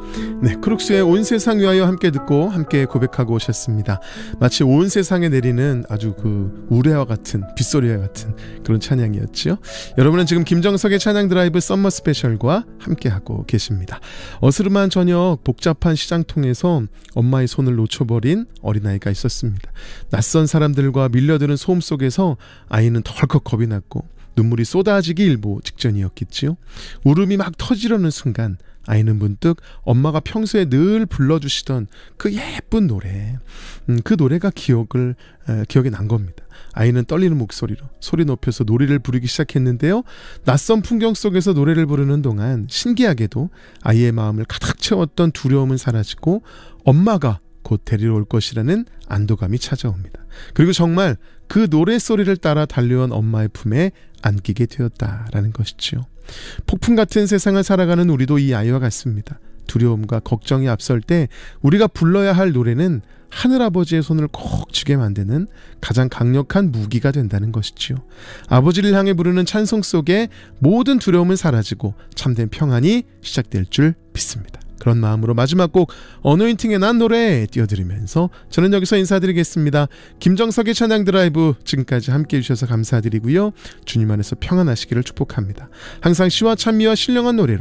네, 크룩스의 온 세상 위하여 함께 듣고 함께 고백하고 오셨습니다. 마치 온 세상에 내리는 아주 그 우레와 같은 빗소리와 같은 그런 찬양이었지요. 여러분은 지금 김정석의 찬양 드라이브 썸머 스페셜과 함께하고 계십니다. 어스름한 저녁 복잡한 시장통에서 엄마의 손을 놓쳐버린 어린아이가 있었습니다. 낯선 사람들과 밀려드는 소음 속에서 아이는 덜컥 겁이 났고 눈물이 쏟아지기 일보 직전이었겠지요. 울음이 막 터지려는 순간 아이는 문득 엄마가 평소에 늘 불러주시던 그 예쁜 노래, 그 노래가 기억에 난 겁니다. 아이는 떨리는 목소리로 소리 높여서 노래를 부르기 시작했는데요. 낯선 풍경 속에서 노래를 부르는 동안 신기하게도 아이의 마음을 가득 채웠던 두려움은 사라지고 엄마가 곧 데리러 올 것이라는 안도감이 찾아옵니다. 그리고 정말 그 노래소리를 따라 달려온 엄마의 품에 안기게 되었다라는 것이지요. 폭풍 같은 세상을 살아가는 우리도 이 아이와 같습니다. 두려움과 걱정이 앞설 때 우리가 불러야 할 노래는 하늘아버지의 손을 꼭 쥐게 만드는 가장 강력한 무기가 된다는 것이지요. 아버지를 향해 부르는 찬송 속에 모든 두려움은 사라지고 참된 평안이 시작될 줄 믿습니다. 그런 마음으로 마지막 곡 어노인팅의 난 노래 띄워드리면서 저는 여기서 인사드리겠습니다. 김정석의 찬양 드라이브 지금까지 함께해 주셔서 감사드리고요. 주님 안에서 평안하시기를 축복합니다. 항상 시와 찬미와 신령한 노래로